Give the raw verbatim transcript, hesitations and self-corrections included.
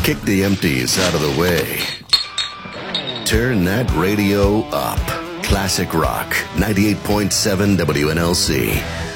Kick the empties out of the way. Turn that radio up. Classic Rock, ninety-eight point seven W N L C.